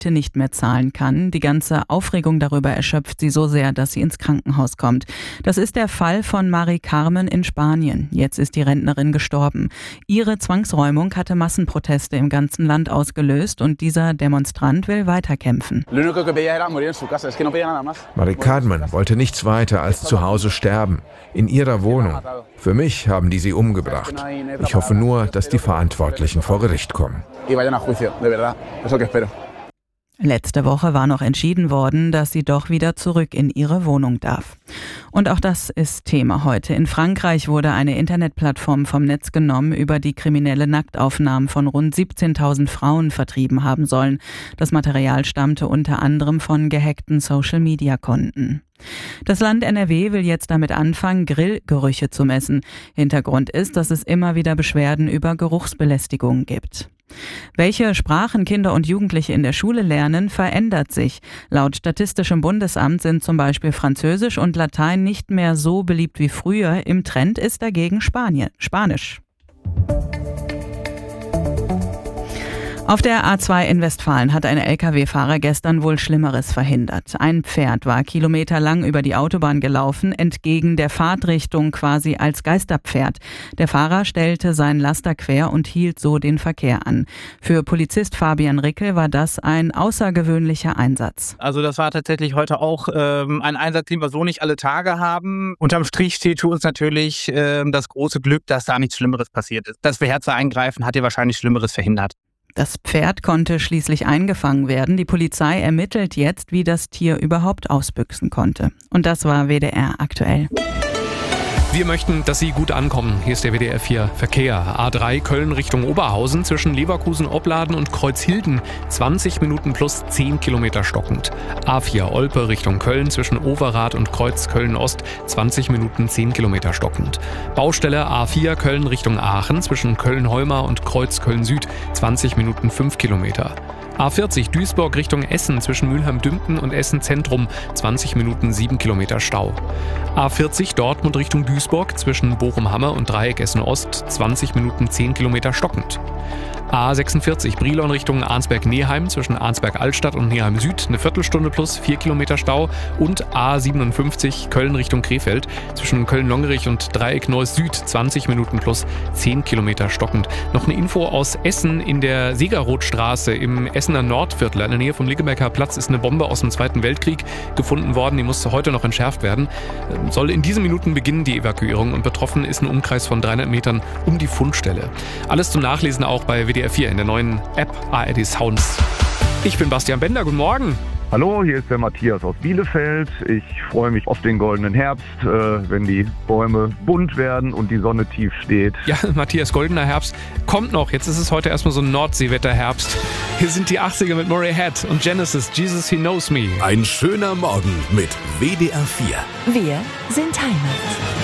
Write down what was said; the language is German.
Miete nicht mehr zahlen kann. Die ganze Aufregung darüber erschöpft sie so sehr, dass sie ins Krankenhaus kommt. Das ist der Fall von Mari Carmen in Spanien. Jetzt ist die Rentnerin gestorben. Ihre Zwangsräumung hatte Massenproteste im ganzen Land ausgelöst und dieser Demonstrant will weiterkämpfen. Mari Carmen wollte nichts weiter als zu Hause sterben, in ihrer Wohnung. Für mich haben die sie umgebracht. Ich hoffe nur, dass die Verantwortlichen vor Gericht kommen. Letzte Woche war noch entschieden worden, dass sie doch wieder zurück in ihre Wohnung darf. Und auch das ist Thema heute. In Frankreich wurde eine Internetplattform vom Netz genommen, über die kriminelle Nacktaufnahmen von rund 17.000 Frauen vertrieben haben sollen. Das Material stammte unter anderem von gehackten Social-Media-Konten. Das Land NRW will jetzt damit anfangen, Grillgerüche zu messen. Hintergrund ist, dass es immer wieder Beschwerden über Geruchsbelästigungen gibt. Welche Sprachen Kinder und Jugendliche in der Schule lernen, verändert sich. Laut Statistischem Bundesamt sind zum Beispiel Französisch und Latein nicht mehr so beliebt wie früher. Im Trend ist dagegen Spanisch. Auf der A2 in Westfalen hat ein Lkw-Fahrer gestern wohl Schlimmeres verhindert. Ein Pferd war kilometerlang über die Autobahn gelaufen, entgegen der Fahrtrichtung quasi als Geisterpferd. Der Fahrer stellte seinen Laster quer und hielt so den Verkehr an. Für Polizist Fabian Rickel war das ein außergewöhnlicher Einsatz. Also das war tatsächlich heute auch ein Einsatz, den wir so nicht alle Tage haben. Unterm Strich steht für uns natürlich das große Glück, dass da nichts Schlimmeres passiert ist. Das beherzte Eingreifen hat ja wahrscheinlich Schlimmeres verhindert. Das Pferd konnte schließlich eingefangen werden. Die Polizei ermittelt jetzt, wie das Tier überhaupt ausbüchsen konnte. Und das war WDR aktuell. Wir möchten, dass Sie gut ankommen. Hier ist der WDR 4 Verkehr. A3 Köln Richtung Oberhausen zwischen Leverkusen-Opladen und Kreuzhilden. 20 Minuten plus 10 Kilometer stockend. A4 Olpe Richtung Köln zwischen Overath und Kreuz Köln-Ost. 20 Minuten 10 Kilometer stockend. Baustelle A4 Köln Richtung Aachen zwischen Köln-Heumar und Kreuz Köln-Süd. 20 Minuten 5 Kilometer. A40 Duisburg Richtung Essen zwischen Mülheim-Dümpten und Essen-Zentrum, 20 Minuten 7 Kilometer Stau. A40 Dortmund Richtung Duisburg zwischen Bochum-Hammer und Dreieck Essen-Ost, 20 Minuten 10 Kilometer stockend. A46 Brilon Richtung Arnsberg-Neheim zwischen Arnsberg-Altstadt und Neheim-Süd, eine Viertelstunde plus 4 Kilometer Stau. Und A57 Köln Richtung Krefeld zwischen Köln-Longerich und Dreieck Neuss-Süd, 20 Minuten plus 10 Kilometer stockend. Noch eine Info aus Essen: in der Segerrothstraße im Essener Nordviertel in der Nähe vom Liggebecker Platz ist eine Bombe aus dem Zweiten Weltkrieg gefunden worden. Die musste heute noch entschärft werden. Soll in diesen Minuten beginnen, die Evakuierung, und betroffen ist ein Umkreis von 300 Metern um die Fundstelle. Alles zum Nachlesen auch bei WDR 4 in der neuen App ARD Sounds. Ich bin Bastian Bender, guten Morgen. Hallo, hier ist der Matthias aus Bielefeld. Ich freue mich auf den goldenen Herbst, wenn die Bäume bunt werden und die Sonne tief steht. Ja, Matthias, goldener Herbst kommt noch. Jetzt ist es heute erstmal so ein Nordseewetter-Herbst. Hier sind die 80er mit Murray Head und Genesis, Jesus He Knows Me. Ein schöner Morgen mit WDR 4. Wir sind Heimat.